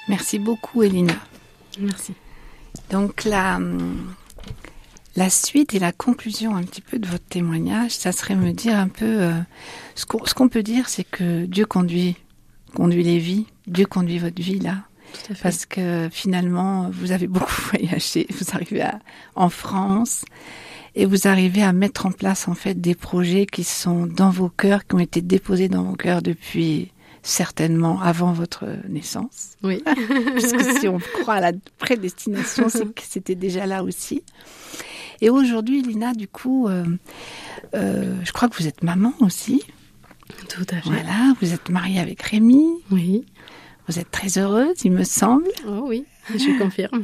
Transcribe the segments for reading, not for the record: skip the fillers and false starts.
Merci beaucoup, Elina. Merci. Donc, la suite et la conclusion un petit peu de votre témoignage, ça serait me dire un peu... ce qu'on peut dire, c'est que Dieu conduit les vies. Dieu conduit votre vie, là. Tout à fait. Parce que finalement, vous avez beaucoup voyagé. Vous arrivez en France et vous arrivez à mettre en place, en fait, des projets qui sont dans vos cœurs, qui ont été déposés dans vos cœurs depuis... certainement avant votre naissance. Oui. Puisque si on croit à la prédestination, c'est que c'était déjà là aussi. Et aujourd'hui, Lina, du coup, je crois que vous êtes maman aussi. Tout à fait. Voilà, vous êtes mariée avec Rémi. Oui. Vous êtes très heureuse, il me semble. Oh oui, je confirme.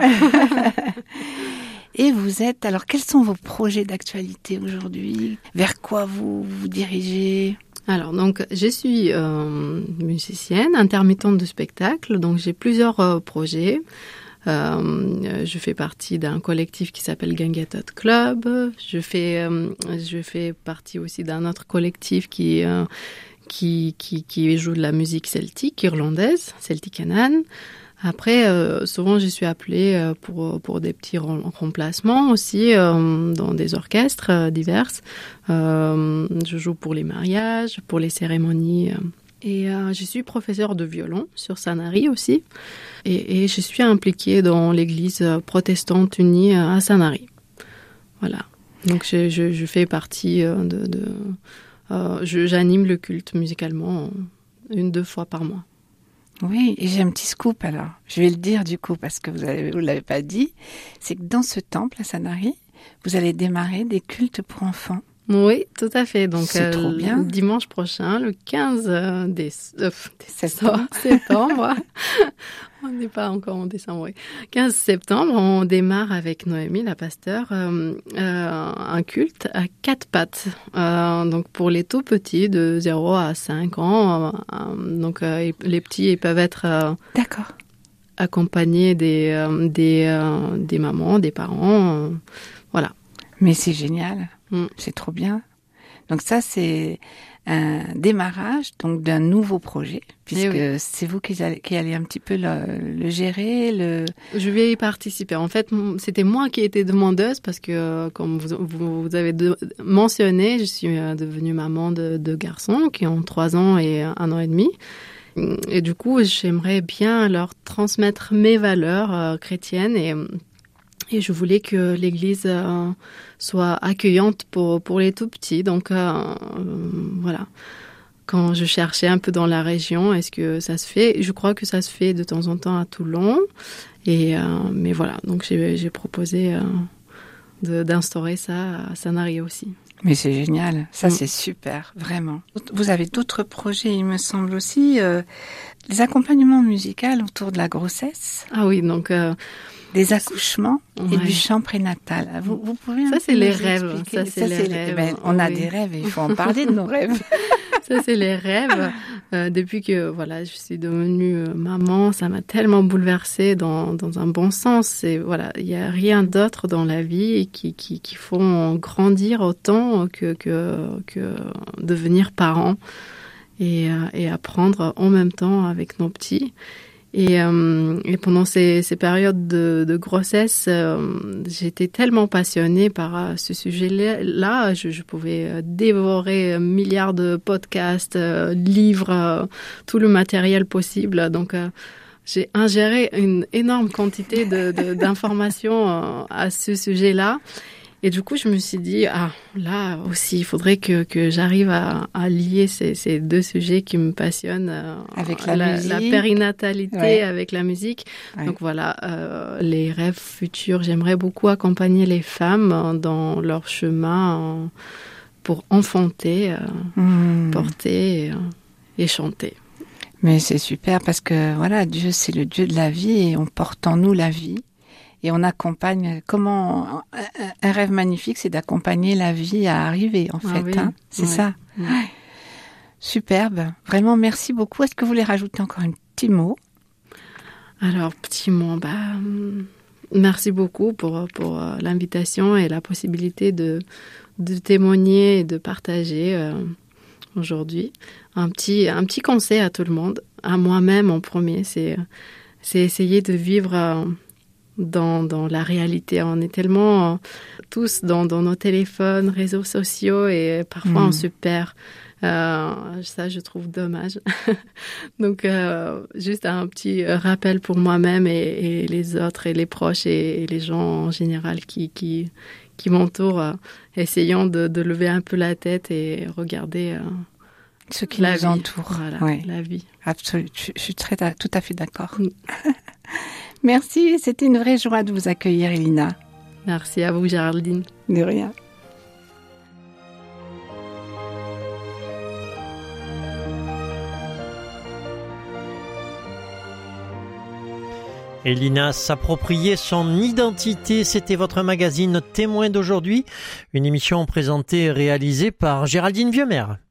Et vous êtes... Alors, quels sont vos projets d'actualité aujourd'hui? Vers quoi vous vous dirigez? Alors, donc, je suis musicienne, intermittente de spectacle, donc j'ai plusieurs projets. Je fais partie d'un collectif qui s'appelle Gangatot Club. Je fais partie aussi d'un autre collectif qui joue de la musique celtique, irlandaise, Celtic Canaan. Après, souvent, je suis appelée pour des petits remplacements aussi dans des orchestres divers. Je joue pour les mariages, pour les cérémonies. Et je suis professeure de violon sur Sanary aussi. Et je suis impliquée dans l'église protestante unie à Sanary. Voilà. Donc, je fais partie j'anime le culte musicalement 1-2 fois par mois. Oui, et j'ai un petit scoop alors. Je vais le dire du coup parce que vous l'avez pas dit. C'est que dans ce temple à Sanary, vous allez démarrer des cultes pour enfants. Oui, tout à fait. Donc, c'est trop bien. Dimanche prochain, le 15 septembre. On n'est pas encore en décembre, oui. 15 septembre, on démarre avec Noémie, la pasteur, un culte à 4 pattes. Donc, pour les tout petits, de 0 à 5 ans. Donc, les petits, ils peuvent être D'accord. accompagnés des mamans, des parents. Voilà. Mais c'est génial. C'est trop bien. Donc ça, c'est un démarrage donc d'un nouveau projet, puisque c'est vous qui allez un petit peu le gérer. Je vais y participer. En fait, c'était moi qui étais demandeuse parce que, comme vous avez mentionné, je suis devenue maman de garçons qui ont 3 ans et 1 an et demi. Et du coup, j'aimerais bien leur transmettre mes valeurs chrétiennes et je voulais que l'église soit accueillante pour les tout petits. Donc, voilà. Quand je cherchais un peu dans la région, est-ce que ça se fait? Je crois que ça se fait de temps en temps à Toulon. Mais voilà, donc j'ai proposé d'instaurer ça à Sanary aussi. Mais c'est génial. Ça, c'est super, vraiment. Vous avez d'autres projets, il me semble aussi. Les accompagnements musicaux autour de la grossesse. Ah oui, donc... des accouchements et du chant prénatal. Vous pouvez ça, c'est les rêves. Ça, c'est les rêves. On a des rêves et il faut en parler de nos rêves. Ça, c'est les rêves. Depuis que je suis devenue maman, ça m'a tellement bouleversée dans un bon sens. Et voilà, il n'y a rien d'autre dans la vie qui font grandir autant que devenir parent et apprendre en même temps avec nos petits. Et pendant ces périodes de grossesse, j'étais tellement passionnée par ce sujet-là. Je pouvais dévorer 1 milliard de podcasts, livres, tout le matériel possible. Donc, j'ai ingéré une énorme quantité d'informations à ce sujet-là. Et du coup, je me suis dit, là aussi, il faudrait que j'arrive à lier ces 2 sujets qui me passionnent. Avec la musique. La périnatalité avec la musique. Ouais. Donc voilà, les rêves futurs. J'aimerais beaucoup accompagner les femmes dans leur chemin pour enfanter, porter et chanter. Mais c'est super parce que voilà, Dieu, c'est le Dieu de la vie et on porte en nous la vie. Et on accompagne, un rêve magnifique, c'est d'accompagner la vie à arriver, en fait. Oui. C'est ça. Oui. Superbe. Vraiment, merci beaucoup. Est-ce que vous voulez rajouter encore un petit mot? Alors, petit mot, merci beaucoup pour l'invitation et la possibilité de témoigner et de partager aujourd'hui. Un petit conseil à tout le monde, à moi-même en premier, c'est c'est essayer de vivre dans la réalité. On est tellement tous dans nos téléphones, réseaux sociaux, et parfois on se perd. Ça, je trouve dommage. Donc, juste un petit rappel pour moi-même et les autres et les proches et les gens en général qui m'entourent. Essayons de lever un peu la tête et regarder ce qui nous entoure. Voilà, la vie. Absolument. Je suis tout à fait d'accord. Merci. C'était une vraie joie de vous accueillir, Elina. Merci à vous, Géraldine. De rien. Elina s'approprier son identité, c'était votre magazine Témoin d'aujourd'hui, une émission présentée et réalisée par Géraldine Vieuxmer.